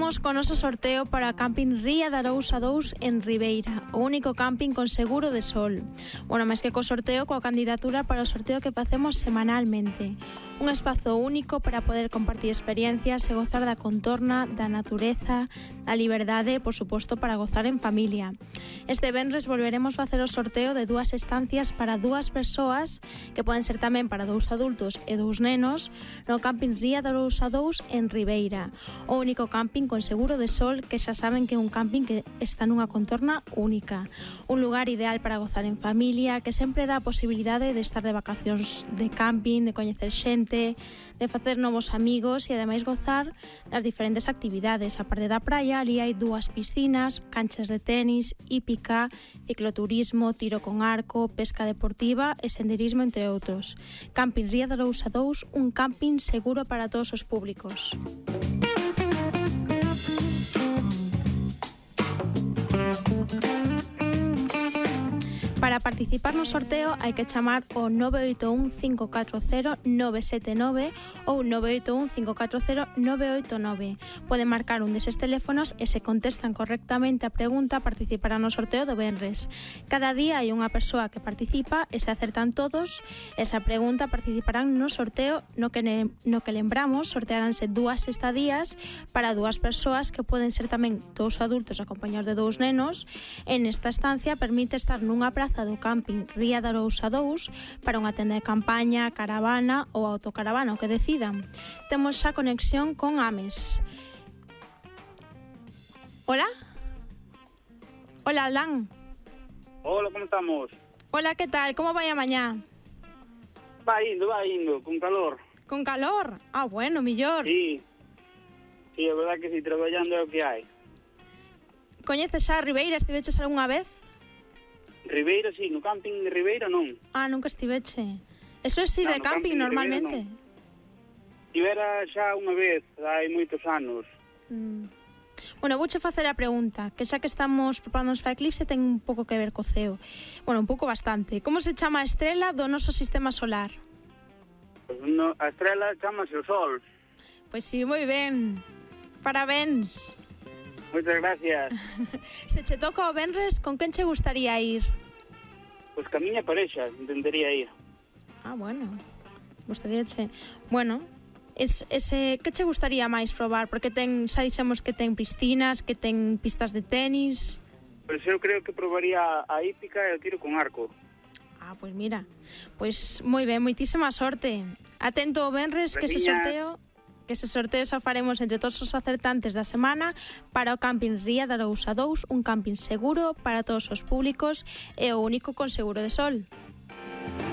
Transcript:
Imos con noso sorteo para Camping Ría de Arousa 2 en Ribeira, o único camping con seguro de sol. Bueno, máis que co sorteo, coa candidatura para o sorteo que facemos semanalmente. Un espazo único para poder compartir experiencias e gozar da contorna, da natureza, a liberdade e, por suposto, para gozar en familia. Este venres volveremos facer o sorteo de 2 estancias para 2 persoas, que poden ser tamén para 2 adultos e 2 nenos, no Camping Ría de Arousa 2 en Ribeira, o único camping con seguro de sol, que xa saben que é un camping que está nunha contorna única. Un lugar ideal para gozar en familia, que sempre dá a posibilidade de estar de vacacións de camping, de coñecer xente, de facer novos amigos e ademais gozar das diferentes actividades. A parte da praia, ali hai 2 piscinas, canchas de tenis, hípica, cicloturismo, tiro con arco, pesca deportiva e senderismo, entre outros. Camping Ría de Arousa 2, un camping seguro para todos os públicos. Para participar no sorteo hai que chamar o 981 540 979 ou 981 540 989. Poden marcar un deses teléfonos e se contestan correctamente a pregunta participarán no sorteo do venres. Cada día hai unha persoa que participa e se acertan todos esa pregunta participarán no sorteo no que lembramos sortearánse 2 estadías para 2 persoas que poden ser tamén 2 adultos acompañados de 2 nenos. En esta estancia permite estar nunha praza do Camping Ría de Arousa 2 para unha tenda de campaña, caravana ou autocaravana, o que decidan. Temos xa conexión con Ames. Hola? Hola, Aldán. Hola, ¿cómo estamos? Hola, ¿qué tal? ¿Cómo vai a mañá? Va indo, con calor. Con calor? Ah, bueno, millor. Sí, é verdad que si traballando é o que hai. Coñeces xa Ribeira? Estiveches algunha vez? Ribeira, sí, no camping de Ribeira non. Ah, nunca estiveche. Eso é ir de camping normalmente? Estivera xa unha vez, hai moitos anos. Bueno, vouche facer a pregunta, que xa que estamos preparándonos para a eclipse ten un pouco que ver co ceo. Bueno, un pouco bastante. Como se chama a estrela do noso sistema solar? Pues no, a estrela chamase o Sol. Pois sí, moi ben. Parabéns. Moitas gracias. Se che toca o venres, con quen che gustaría ir? Pois que a miña parexa, entendería ir. Ah, bueno. Gustaríache. Bueno, que che gustaría máis probar? Porque xa dixemos que ten piscinas, que ten pistas de tenis. Pois eu creo que probaría a hípica e o tiro con arco. Ah, pois mira. Pois moi ben, moitísima sorte. Atento ao venres, que ese sorteo xa faremos entre todos os acertantes da semana para o Camping Ría de Arousa 2, un camping seguro para todos os públicos e o único con seguro de sol.